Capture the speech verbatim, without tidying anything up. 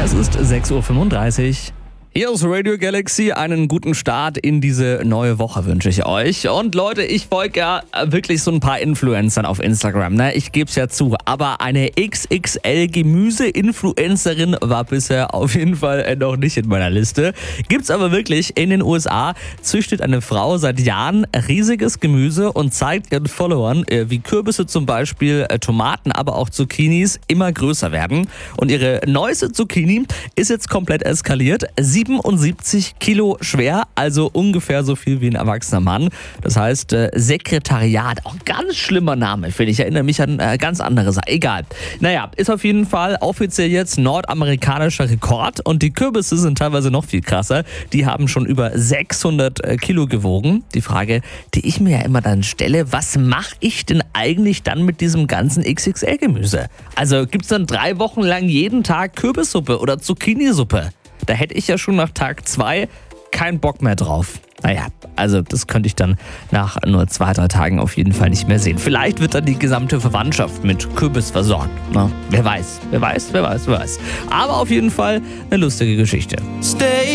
Es ist sechs Uhr fünfunddreißig. Hier ist Radio Galaxy. Einen guten Start in diese neue Woche wünsche ich euch. Und Leute, ich folge ja wirklich so ein paar Influencern auf Instagram, ne? Ich gebe es ja zu. Aber eine X X L-Gemüse-Influencerin war bisher auf jeden Fall noch nicht in meiner Liste. Gibt's aber wirklich. In den U S A züchtet eine Frau seit Jahren riesiges Gemüse und zeigt ihren Followern, wie Kürbisse zum Beispiel, Tomaten, aber auch Zucchinis immer größer werden. Und ihre neueste Zucchini ist jetzt komplett eskaliert. siebenundsiebzig Kilo schwer, also ungefähr so viel wie ein erwachsener Mann. Das heißt, äh, Sekretariat, auch ein ganz schlimmer Name, finde ich. Erinnere mich an äh, ganz andere Sachen. Egal. Naja, ist auf jeden Fall offiziell jetzt nordamerikanischer Rekord und die Kürbisse sind teilweise noch viel krasser. Die haben schon über sechshundert Kilo gewogen. Die Frage, die ich mir ja immer dann stelle, was mache ich denn eigentlich dann mit diesem ganzen X X L-Gemüse? Also gibt es dann drei Wochen lang jeden Tag Kürbissuppe oder Zucchinisuppe? Da hätte ich ja schon nach Tag zwei keinen Bock mehr drauf. Naja, also das könnte ich dann nach nur zwei, drei Tagen auf jeden Fall nicht mehr sehen. Vielleicht wird dann die gesamte Verwandtschaft mit Kürbis versorgt. Na, wer weiß, wer weiß, wer weiß, wer weiß. Aber auf jeden Fall eine lustige Geschichte. Stay